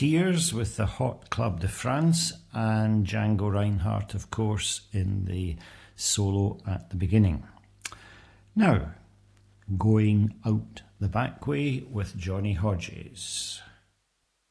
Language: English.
Tears with the Hot Club de France, and Django Reinhardt, of course, in the solo at the beginning. Now, Going Out the Back Way with Johnny Hodges.